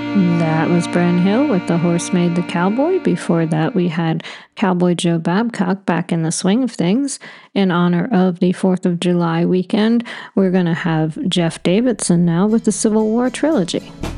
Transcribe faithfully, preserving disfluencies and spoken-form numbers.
That was Bren Hill with The Horse Made the Cowboy. Before that, we had Cowboy Joe Babcock back in the swing of things. In honor of the fourth of July weekend, we're going to have Jeff Davidson now with the Civil War Trilogy.